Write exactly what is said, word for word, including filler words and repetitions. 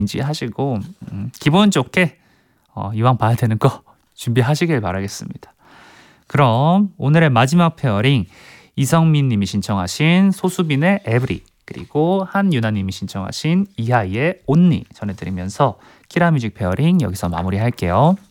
인지하시고 음, 기분 좋게 어, 이왕 봐야 되는 거 준비하시길 바라겠습니다. 그럼 오늘의 마지막 페어링 이성민 님이 신청하신 소수빈의 에브리 그리고 한유나 님이 신청하신 이하이의 온니 전해드리면서 키라뮤직 페어링 여기서 마무리할게요.